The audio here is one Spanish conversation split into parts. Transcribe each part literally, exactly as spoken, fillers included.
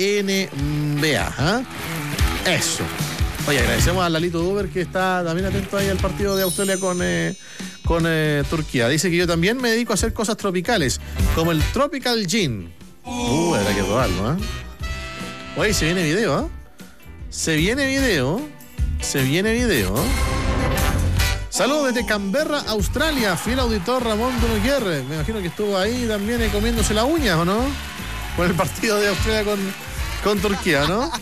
N B A. ¿eh? Eso. Oye, agradecemos a Lalito Uber que está también atento ahí al partido de Australia con, eh, con eh, Turquía. Dice que yo también me dedico a hacer cosas tropicales, como el Tropical Gin. Uh, habrá que probarlo, ¿eh? Oye, se viene video, ¿eh? Se viene video. Se viene video. Saludos desde Canberra, Australia. Fiel auditor Ramón Dunuguer. Me imagino que estuvo ahí también eh, comiéndose la uña, ¿o no? Por el partido de Australia con, con Turquía, ¿no?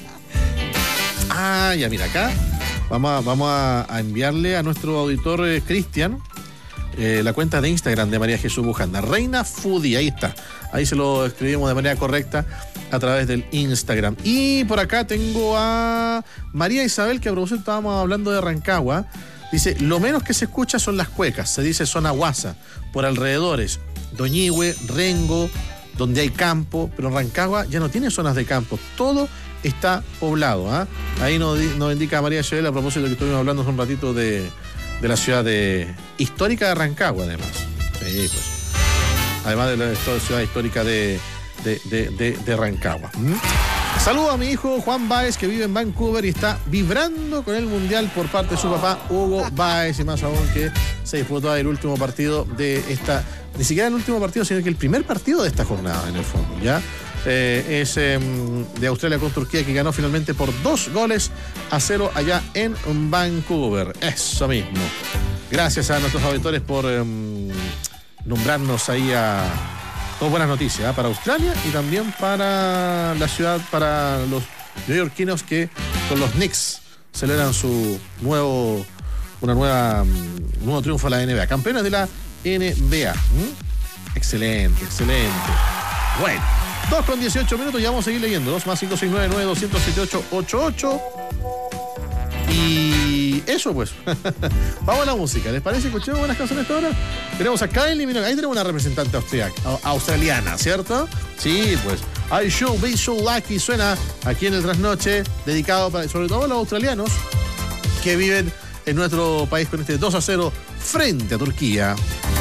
Ah, ya, mira, acá vamos a, vamos a, a enviarle a nuestro auditor eh, Cristian eh, la cuenta de Instagram de María Jesús Bujanda. Reina Foodie, ahí está. Ahí se lo escribimos de manera correcta a través del Instagram. Y por acá tengo a María Isabel, que a propósito estábamos hablando de Rancagua. Dice, lo menos que se escucha son las cuecas. Se dice zona Guasa, por alrededores. Doñihue, Rengo, donde hay campo. Pero Rancagua ya no tiene zonas de campo. Todo está poblado. ¿eh? Ahí nos, nos indica María Isabel a propósito de que estuvimos hablando hace un ratito de, de la ciudad de, histórica de Rancagua, además. Sí, pues. Además de la ciudad histórica de, de, de, de, de Rancagua. ¿Mm? Saludo a mi hijo Juan Báez, que vive en Vancouver y está vibrando con el Mundial por parte de su papá Hugo Báez, y más aún que se disputó el último partido de esta, ni siquiera el último partido, sino que el primer partido de esta jornada, en el fondo, ¿ya? Eh, es eh, de Australia con Turquía, que ganó finalmente por dos goles a cero allá en Vancouver. Eso mismo. Gracias a nuestros auditores por eh, nombrarnos ahí a... Todo buenas noticias ¿eh? para Australia y también para la ciudad, para los neoyorquinos que con los Knicks celebran su nuevo, una nueva, un nuevo triunfo a la N B A. Campeones de la N B A. ¿Mm? Excelente, excelente. Bueno, dos con dieciocho minutos, ya vamos a seguir leyendo. dos más cinco seis nueve nueve dos cero cero siete ocho ocho ocho. Y eso pues. Vamos a la música. ¿Les parece? Escuchemos buenas canciones esta hora. Tenemos a Kylie Minogue. Ahí tenemos una representante austriaca, australiana, ¿cierto? Sí, pues. I Should Be So Lucky suena aquí en el Trasnoche, dedicado para, sobre todo a los australianos que viven en nuestro país con este dos a cero frente a Turquía.